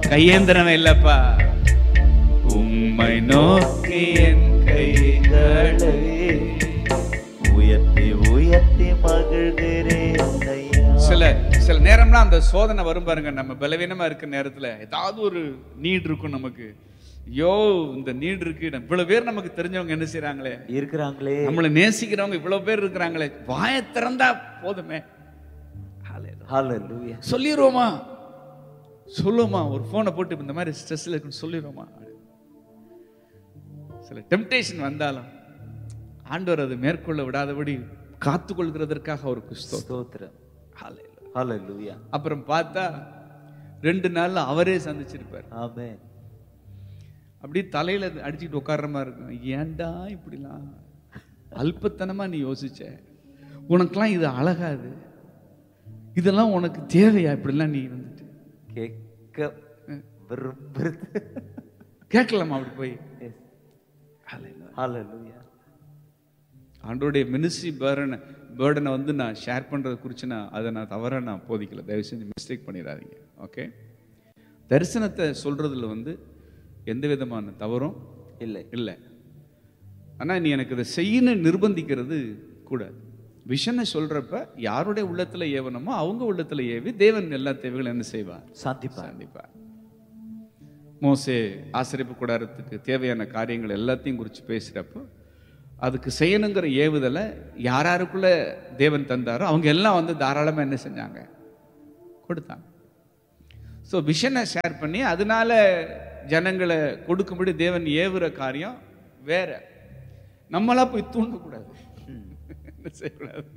கையேந்திரமே இல்லப்பா, உம்மை நோக்கி என் கைகளை உயர்த்தி உயர்த்தி மகிழ்கிறேன் ஐயா. சில நேரம்லாம் அந்த சோதனை வரும் பாருங்க. நம்ம பலவீனமா இருக்க நேரத்துல ஏதாவது ஒரு நீட் இருக்கும் நமக்கு. ஐயோ இந்த நீட் இருக்கு, இவ்வளவு பேர் நமக்கு தெரிஞ்சவங்க என்ன செய்யறாங்களே இருக்கிறாங்களே, நம்மளை நேசிக்கிறவங்க இவ்வளவு பேர் இருக்கிறாங்களே, வாயை திறந்தா போதுமே, ஹல்லேலூயா சொல்லிடுவோமா, சொல்லுவோமா, ஒரு போனை போட்டு இந்த மாதிரி ஸ்ட்ரெஸ்ல இருக்குன்னு சொல்லிடுவோமா. சில டெம்டேஷன் வந்தாலும் ஆண்டவர் அதை மேற்கொள்ள விடாதபடி காத்துக்கொள்கிறதற்காக அவருக்கு ஸ்தோத்திரம். ஹல்லேலூயா. அப்புறம் பார்த்தா 2 நாள்ல அவரே சந்திச்சிருப்பார். ஆமென். அப்படி தலையில அடிச்சுட்டு உட்கார்ற மாதிரி இருக்கும். ஏன்டா இப்படிலாம் அல்பத்தனமா நீ யோசிச்ச, உனக்கெல்லாம் இது அழகாது, இதெல்லாம் உனக்கு தேவையா, இப்படிலாம் நீ வந்துட்டு கேட்க விரும்புறது கேட்கலாமா? அப்படி போய் ஹல்லேலூயா. ஆண்டோடைய மினிஸ்ட்ரி பேர்டனை வந்து நான் ஷேர் பண்றது குறித்து அதை நான் தவறாக நான் போதிக்கல. தயவு செஞ்சு மிஸ்டேக் பண்ணிடாதீங்க. ஓகே, தரிசனத்தை சொல்றதுல வந்து எந்த விதமான தவறும் இல்லை. ஆனால் நீ எனக்கு இதை செய்யணும் நிர்பந்திக்கிறது கூடாது. விஷனை சொல்றப்ப யாருடைய உள்ளத்துல ஏவனமோ அவங்க உள்ளத்துல ஏவி தேவன் எல்லா தேவைகளும் என்ன செய்வார்? சந்திப்பார். மோசே ஆசரிப்பு கூடாரத்துக்கு தேவையான காரியங்கள் எல்லாத்தையும் குறித்து பேசுறப்போ அதுக்கு செய்யணுங்கிற ஏவுதலை யாருக்குள்ள தேவன் தந்தாரோ அவங்க எல்லாம் வந்து தாராளமா என்ன செஞ்சாங்க? கொடுத்தாங்க. ஸோ விஷனை ஷேர் பண்ணி அதனால ஜனங்களை கொடுக்கும்படி தேவன் ஏவுற காரியம் வேற. நம்மளா போய் தூண்டக்கூடாது, என்ன செய்யக்கூடாது.